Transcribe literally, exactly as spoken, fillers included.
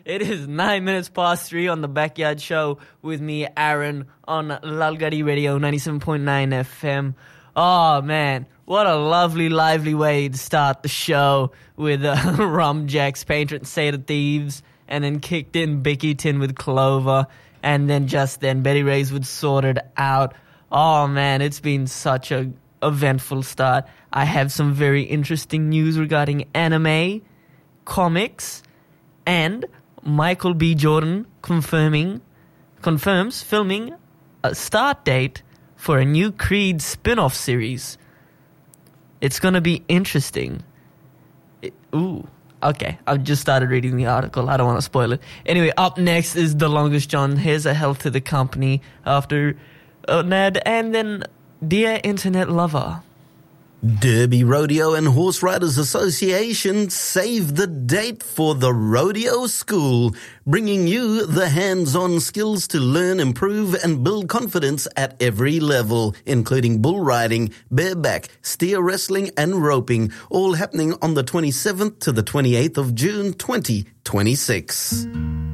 It is nine minutes past three on the Backyard Show with me, Aaron, on Lalgadi Radio ninety-seven point nine F M. Oh, man, what a lovely, lively way to start the show with uh, Rum Jacks, Patron Saint of Thieves, and then kicked in Bickyton with Clover, and then just then Betty Ray's with Sorted Out. Oh, man, it's been such a eventful start. I have some very interesting news regarding anime, comics, and Michael B. Jordan confirming confirms filming a start date for a new Creed spin-off series. It's going to be interesting. It, ooh, okay. I've just started reading the article. I don't want to spoil it. Anyway, up next is The Longest John. Here's a health to the company after uh, Ned, and then Dear Internet Lover. Derby Rodeo and Horse Riders Association save the date for the Rodeo School, bringing you the hands-on skills to learn, improve, and build confidence at every level, including bull riding, bareback, steer wrestling, and roping, all happening on the twenty-seventh to the twenty-eighth of June, twenty twenty-six.